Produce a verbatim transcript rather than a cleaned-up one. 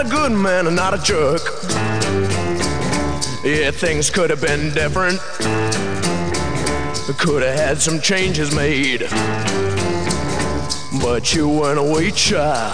A good man and not a jerk. Yeah, things could have been different. Could have had some changes made. But you went away, child.